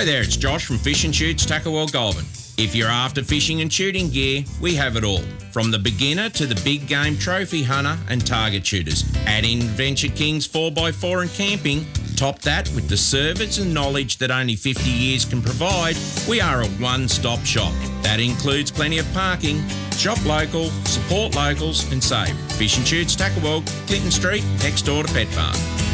Hi there, it's Josh from Fish and Shoots Tackle World Goulburn. If you're after fishing and shooting gear, we have it all. From the beginner to the big game trophy hunter and target shooters. Add in Venture Kings 4x4 and camping. Top that with the service and knowledge that only 50 years can provide. We are a one-stop shop. That includes plenty of parking. Shop local, support locals and save. Fish and Shoots Tackle World, Clinton Street, next door to Pet Farm.